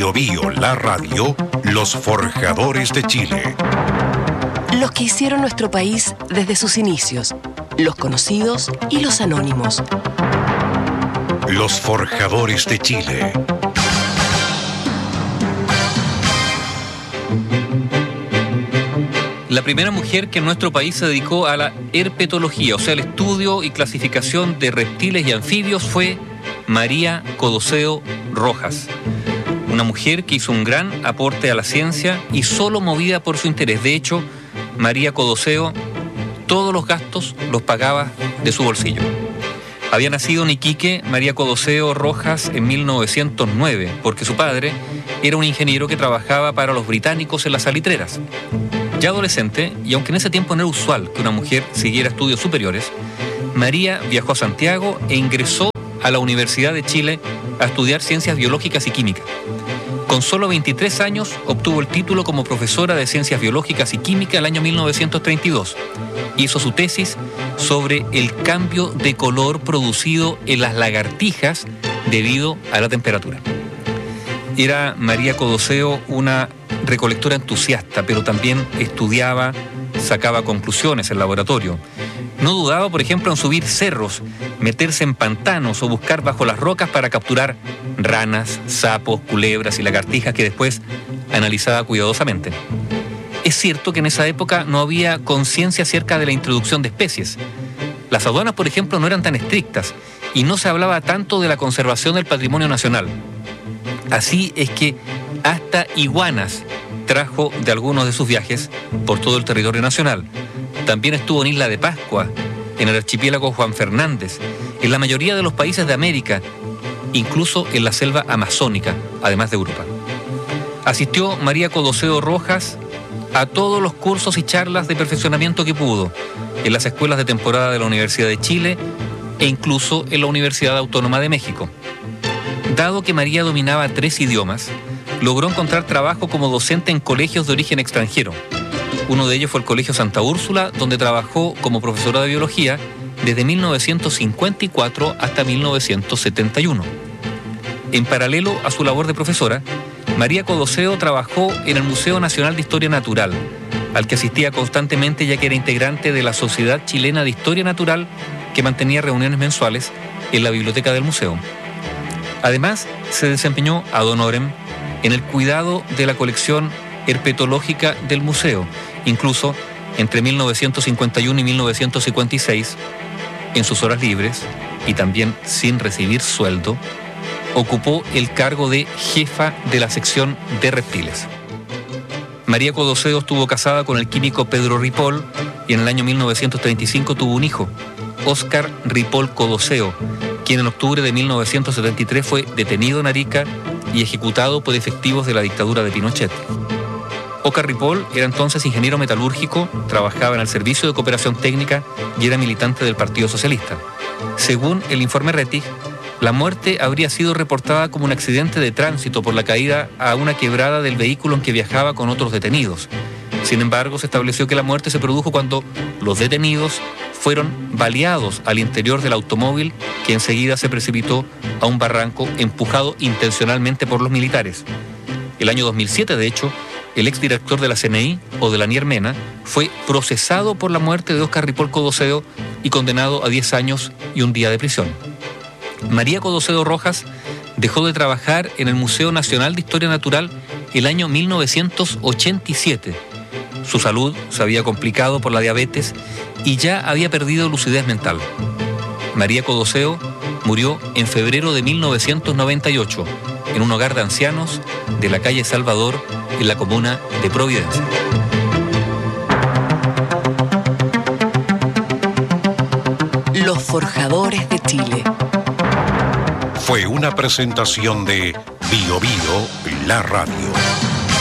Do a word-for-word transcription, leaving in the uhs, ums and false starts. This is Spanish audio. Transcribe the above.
Bio Bio, la radio, los forjadores de Chile. Los que hicieron nuestro país desde sus inicios, los conocidos y los anónimos. Los forjadores de Chile. La primera mujer que en nuestro país se dedicó a la herpetología, o sea, el estudio y clasificación de reptiles y anfibios, fue María Codoseo Rojas. Una mujer que hizo un gran aporte a la ciencia y solo movida por su interés. De hecho, María Codoseo todos los gastos los pagaba de su bolsillo. Había nacido en Iquique María Codoseo Rojas en mil novecientos nueve, porque su padre era un ingeniero que trabajaba para los británicos en las salitreras. Ya adolescente, y aunque en ese tiempo no era usual que una mujer siguiera estudios superiores, María viajó a Santiago e ingresó a la Universidad de Chile a estudiar ciencias biológicas y químicas. Con solo veintitrés años obtuvo el título como profesora de ciencias biológicas y química el año mil novecientos treinta y dos. Hizo su tesis sobre el cambio de color producido en las lagartijas debido a la temperatura. Era María Codoseo una recolectora entusiasta, pero también estudiaba, sacaba conclusiones en laboratorio. No dudaba, por ejemplo, en subir cerros, meterse en pantanos o buscar bajo las rocas para capturar ranas, sapos, culebras y lagartijas que después analizaba cuidadosamente. Es cierto que en esa época no había conciencia acerca de la introducción de especies. Las aduanas, por ejemplo, no eran tan estrictas y no se hablaba tanto de la conservación del patrimonio nacional. Así es que hasta iguanas trajo de algunos de sus viajes por todo el territorio nacional. También estuvo en Isla de Pascua, en el archipiélago Juan Fernández, en la mayoría de los países de América, incluso en la selva amazónica, además de Europa. Asistió María Codoseo Rojas a todos los cursos y charlas de perfeccionamiento que pudo, en las escuelas de temporada de la Universidad de Chile e incluso en la Universidad Autónoma de México. Dado que María dominaba tres idiomas, logró encontrar trabajo como docente en colegios de origen extranjero. Uno de ellos fue el Colegio Santa Úrsula, donde trabajó como profesora de biología desde mil novecientos cincuenta y cuatro hasta mil novecientos setenta y uno. En paralelo a su labor de profesora, María Codoseo trabajó en el Museo Nacional de Historia Natural, al que asistía constantemente ya que era integrante de la Sociedad Chilena de Historia Natural, que mantenía reuniones mensuales en la biblioteca del museo. Además, se desempeñó ad honorem en el cuidado de la colección herpetológica del museo, incluso entre mil novecientos cincuenta y uno y mil novecientos cincuenta y seis, en sus horas libres y también sin recibir sueldo, ocupó el cargo de jefa de la sección de reptiles. María Codoseo estuvo casada con el químico Pedro Ripoll y en el año mil novecientos treinta y cinco tuvo un hijo, Óscar Ripoll Codoseo, quien en octubre de mil novecientos setenta y tres fue detenido en Arica y ejecutado por efectivos de la dictadura de Pinochet. Óscar Ripoll era entonces ingeniero metalúrgico, trabajaba en el Servicio de Cooperación Técnica y era militante del Partido Socialista. Según el informe Rettig, la muerte habría sido reportada como un accidente de tránsito por la caída a una quebrada del vehículo en que viajaba con otros detenidos. Sin embargo, se estableció que la muerte se produjo cuando los detenidos fueron baleados al interior del automóvil, que enseguida se precipitó a un barranco empujado intencionalmente por los militares. El año dos mil siete, de hecho, el exdirector de la C N I, Odelaníer Mena, fue procesado por la muerte de Óscar Ripoll Codoseo y condenado a diez años y un día de prisión. María Codoseo Rojas dejó de trabajar en el Museo Nacional de Historia Natural el año mil novecientos ochenta y siete. Su salud se había complicado por la diabetes y ya había perdido lucidez mental. María Codoseo murió en febrero de mil novecientos noventa y ocho en un hogar de ancianos de la calle Salvador, en la comuna de Providencia. Los forjadores de Chile. Fue una presentación de Bio Bio, la radio.